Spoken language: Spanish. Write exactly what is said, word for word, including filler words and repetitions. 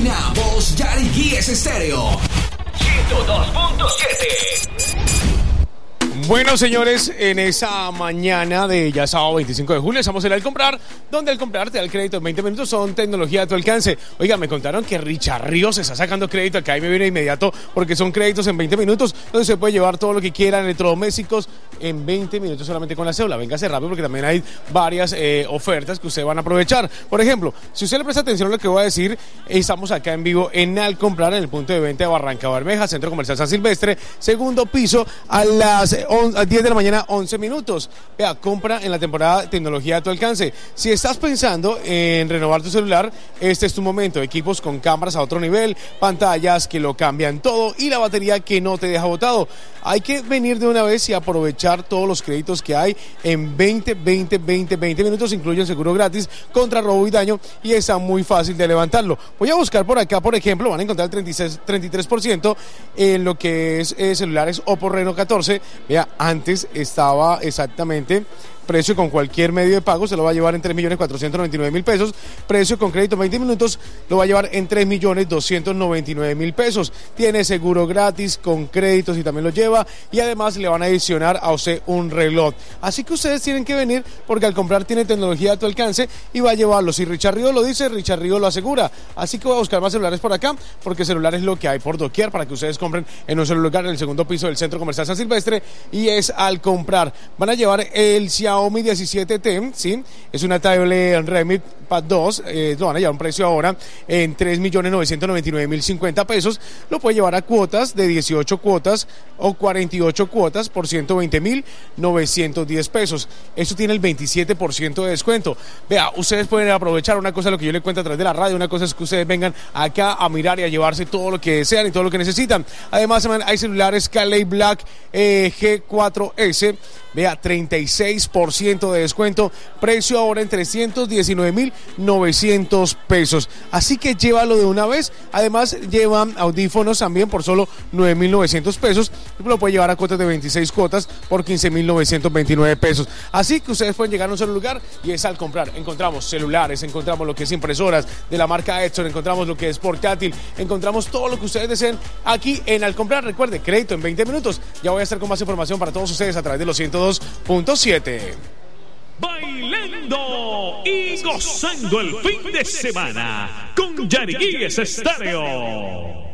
cabina, voz Yari Guíes Estéreo ciento dos punto siete. Bueno, señores, en esa mañana de ya sábado veinticinco de julio estamos en el comprar, donde al comprar te da el crédito en veinte minutos, son tecnología a tu alcance. Oiga, me contaron que Richard Ríos está sacando crédito acá y me viene de inmediato porque son créditos en veinte minutos, donde se puede llevar todo lo que quieran, electrodomésticos, en veinte minutos solamente con la cédula. Véngase rápido porque también hay varias eh, ofertas que ustedes van a aprovechar. Por ejemplo, si usted le presta atención a lo que voy a decir, estamos acá en vivo en Al Comprar, en el punto de venta de Barranca Bermeja, Centro Comercial San Silvestre, segundo piso, a las diez de la mañana, once minutos. Vea, compra en la temporada de tecnología a tu alcance. Si estás pensando en renovar tu celular, este es tu momento. Equipos con cámaras a otro nivel, pantallas que lo cambian todo y la batería que no te deja botado. Hay que venir de una vez y aprovechar todos los créditos que hay en veinte, veinte, veinte, veinte minutos. Incluyen seguro gratis contra robo y daño y está muy fácil de levantarlo. Voy a buscar por acá, por ejemplo, van a encontrar el treinta y seis, treinta y tres por ciento en lo que es eh, celulares Oppo Reno catorce. Vea, antes estaba exactamente precio con cualquier medio de pago, se lo va a llevar en tres millones cuatrocientos noventa y nueve mil pesos. Precio con crédito veinte minutos, lo va a llevar en tres millones doscientos noventa y nueve mil pesos. Tiene seguro gratis con créditos y también lo lleva. Y además le van a adicionar a usted un reloj. Así que ustedes tienen que venir porque al comprar tiene tecnología a tu alcance y va a llevarlo. Si Richard Río lo dice, Richard Río lo asegura. Así que voy a buscar más celulares por acá porque celulares es lo que hay por doquier para que ustedes compren en un solo lugar en el segundo piso del Centro Comercial San Silvestre y es Al Comprar. Van a llevar el Xiaomi diecisiete T, ¿sí? Es una tablet Redmi Pad dos, eh, lo van a llevar a un precio ahora en tres millones novecientos noventa y nueve mil cincuenta pesos. Lo puede llevar a cuotas de dieciocho cuotas o cuarenta y ocho cuotas por ciento veinte mil novecientos diez pesos. Eso tiene el veintisiete por ciento de descuento. Vea, ustedes pueden aprovechar una cosa, lo que yo les cuento a través de la radio, una cosa es que ustedes vengan acá a mirar y a llevarse todo lo que desean y todo lo que necesitan. Además, hay celulares Calais Black eh, G cuatro S. Vea, treinta y seis por ciento de descuento, precio ahora en trescientos diecinueve mil novecientos pesos. Así que llévalo de una vez. Además, llevan audífonos también por solo nueve mil novecientos pesos. Y lo puede llevar a cuotas de veintiséis cuotas por quince mil novecientos veintinueve pesos. Así que ustedes pueden llegar a un solo lugar y es Al Comprar. Encontramos celulares, encontramos lo que es impresoras de la marca Epson, encontramos lo que es portátil, encontramos todo lo que ustedes deseen aquí en Al Comprar. Recuerde, crédito en veinte minutos. Ya voy a estar con más información para todos ustedes a través de los ciento dos punto siete. Bailando y gozando el fin de semana con Yari Guíes Estéreo.